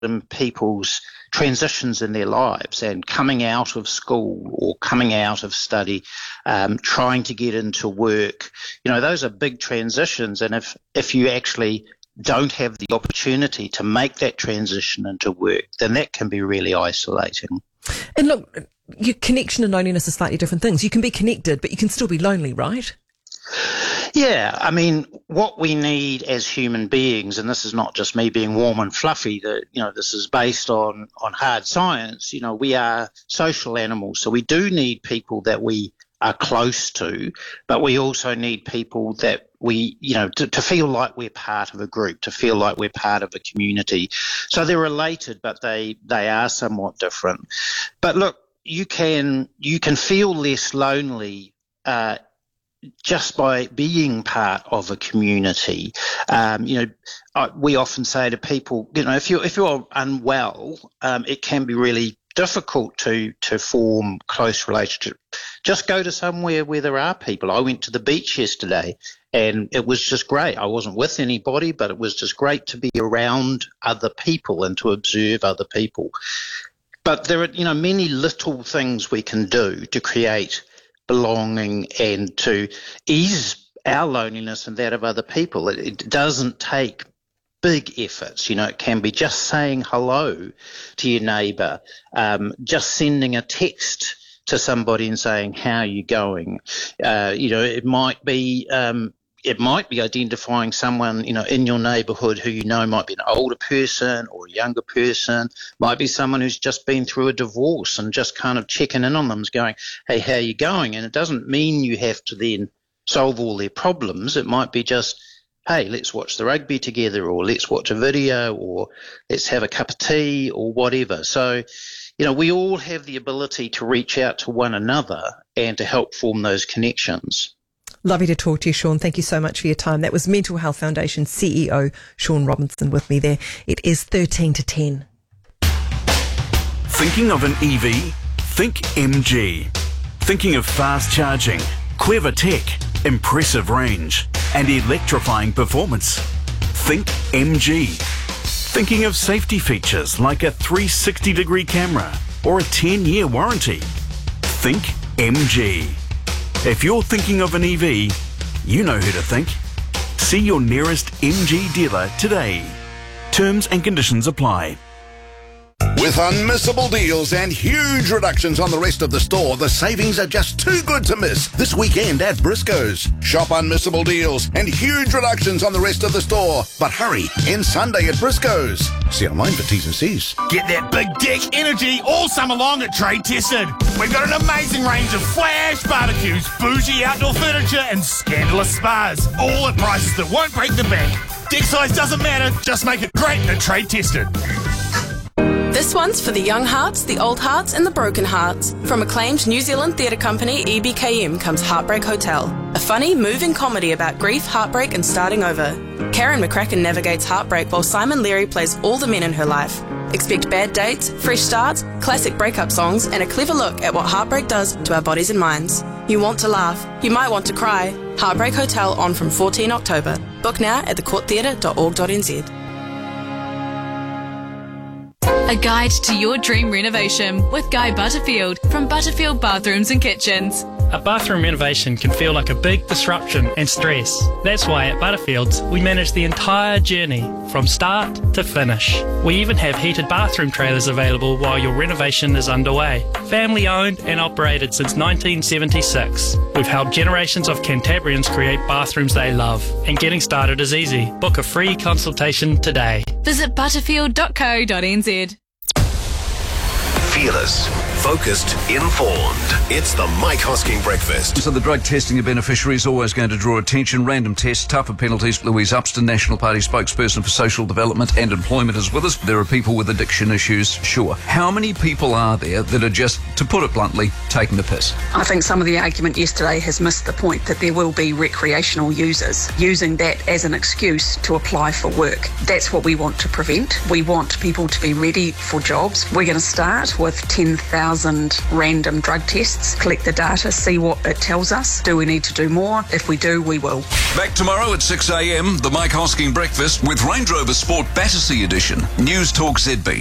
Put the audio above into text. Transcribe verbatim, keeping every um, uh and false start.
in people's transitions in their lives and coming out of school or coming out of study, um, trying to get into work. You know, those are big transitions. And if, if you actually don't have the opportunity to make that transition into work, then that can be really isolating. And look, your connection and loneliness are slightly different things. You can be connected, but you can still be lonely, right? Yeah, I mean, what we need as human beings, and this is not just me being warm and fluffy, that, you know, this is based on, on hard science. You know, we are social animals, so we do need people that we are close to, but we also need people that we, you know, to, to feel like we're part of a group, to feel like we're part of a community. So they're related, but they, they are somewhat different. But look, you can, you can feel less lonely, uh, just by being part of a community. Um, you know, I, we often say to people, you know, if you're, if you're unwell, um, it can be really difficult to, to form close relationships. Just go to somewhere where there are people. I went to the beach yesterday and it was just great. I wasn't with anybody, but it was just great to be around other people and to observe other people. But there are, you know, many little things we can do to create belonging and to ease our loneliness and that of other people. It, it doesn't take big efforts. You know, it can be just saying hello to your neighbour, um, just sending a text to somebody and saying, how are you going? Uh, you know, it might be um, it might be identifying someone, you know, in your neighbourhood who you know might be an older person or a younger person, might be someone who's just been through a divorce and just kind of checking in on them, going, hey, how are you going? And it doesn't mean you have to then solve all their problems. It might be just, hey, let's watch the rugby together, or let's watch a video, or let's have a cup of tea, or whatever. So, you know, we all have the ability to reach out to one another and to help form those connections. Lovely to talk to you, Sean. Thank you so much for your time. That was Mental Health Foundation C E O Sean Robinson with me there. It is thirteen to ten. Thinking of an E V? Think M G. Thinking of fast charging, clever tech, impressive range, and electrifying performance? Think M G. Thinking of safety features like a three hundred sixty degree camera or a ten year warranty? Think M G. If you're thinking of an E V, you know who to think. See your nearest M G dealer today. Terms and conditions apply. With unmissable deals and huge reductions on the rest of the store, the savings are just too good to miss this weekend at Briscoe's. Shop unmissable deals and huge reductions on the rest of the store. But hurry, end Sunday at Briscoe's. See online for T's and C's. Get that big dick energy all summer long at Trade Tested. We've got an amazing range of flash barbecues, bougie outdoor furniture and scandalous spas. All at prices that won't break the bank. Dick size doesn't matter, just make it great at Trade Tested. This one's for the young hearts, the old hearts and the broken hearts. From acclaimed New Zealand theatre company E B K M comes Heartbreak Hotel, a funny, moving comedy about grief, heartbreak and starting over. Karen McCracken navigates heartbreak while Simon Leary plays all the men in her life. Expect bad dates, fresh starts, classic breakup songs and a clever look at what heartbreak does to our bodies and minds. You want to laugh, you might want to cry. Heartbreak Hotel on from fourteenth October. Book now at the court theatre dot org dot n z. A guide to your dream renovation with Guy Butterfield from Butterfield Bathrooms and Kitchens. A bathroom renovation can feel like a big disruption and stress. That's why at Butterfields we manage the entire journey from start to finish. We even have heated bathroom trailers available while your renovation is underway. Family owned and operated since nineteen seventy-six. We've helped generations of Cantabrians create bathrooms they love. And getting started is easy. Book a free consultation today. Visit butterfield dot co dot n z. Fearless, focused, informed. It's the Mike Hosking Breakfast. So the drug testing of beneficiaries is always going to draw attention. Random tests, tougher penalties. Louise Upston, National Party spokesperson for social development and employment, is with us. There are people with addiction issues, sure. How many people are there that are just, to put it bluntly, taking the piss? I think some of the argument yesterday has missed the point that there will be recreational users using that as an excuse to apply for work. That's what we want to prevent. We want people to be ready for jobs. We're going to start with ten thousand thousand random drug tests, collect the data, see what it tells us. Do we need to do more? If we do, we will. Back tomorrow at six a m, the Mike Hosking Breakfast with Range Rover Sport Battersea Edition. News Talk Z B.